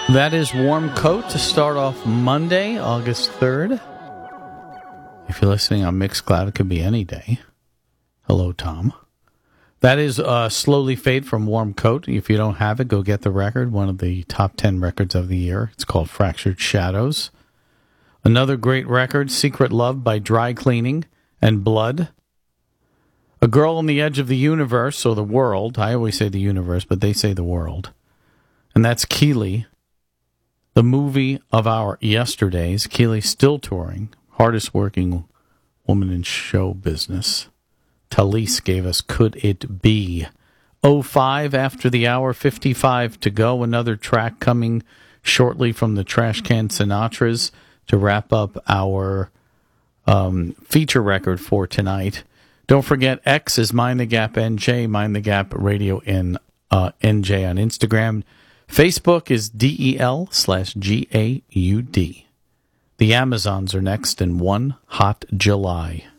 That is Warm Coat to start off Monday, August 3rd. If you're listening on Mixcloud, it could be any day. Hello, Tom. That is Slowly Fade from Warm Coat. If you don't have it, go get the record, one of the top 10 records of the year. It's called Fractured Shadows. Another great record, Secret Love by Dry Cleaning and Blood. A Girl on the Edge of the Universe, or the World. I always say the universe, but they say the world. And that's Keeley. The movie of our yesterdays. Keeley still touring. Hardest working woman in show business. Talise gave us Could It Be. 05 after the hour, 55 to go. Another track coming shortly from the Trash Can Sinatras to wrap up our feature record for tonight. Don't forget, X is Mind the Gap NJ, Mind the Gap Radio in NJ on Instagram. Facebook is DEL/GAUD. The Amazons are next in One Hot July.